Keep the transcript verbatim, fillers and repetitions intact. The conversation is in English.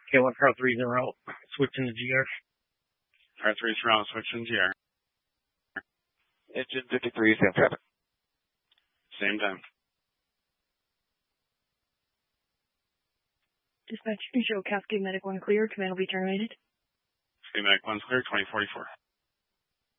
Okay, one car three's en route. Switching to G R. Car three's en route, switching G R. Engine fifty-three, same traffic. Same time. Dispatch, show Cascade Medic one clear. Command will be terminated. Cascade Medic one's clear, twenty forty-four.